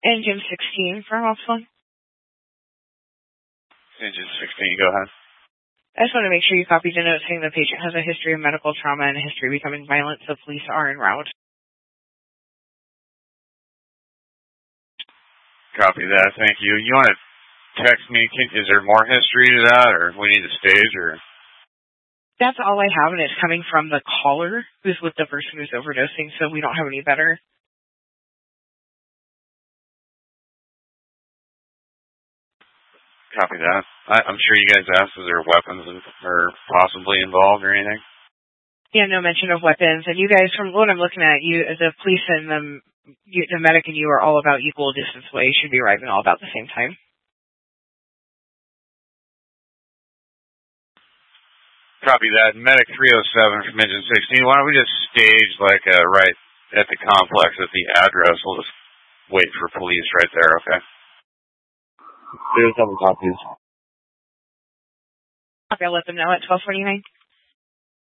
Engine 16 from Office 1. Engine 16, go ahead. I just want to make sure you copied the note saying the patient has a history of medical trauma and a history of becoming violent, so police are en route. Copy that, thank you. You want to text me, is there more history to that, or we need a stage, or? That's all I have, and it's coming from the caller who's with the person who's overdosing, so we don't have any better. Copy that. I'm sure you guys asked if there are weapons or possibly involved or anything. Yeah, no mention of weapons. And you guys, from what I'm looking at, the police and the medic and you are all about equal distance away. You should be arriving all about the same time. Copy that. Medic 307 from Engine 16. Why don't we just stage right at the complex at the address? We'll just wait for police right there, okay? 307 copies. Okay, I'll let them know at 12:49.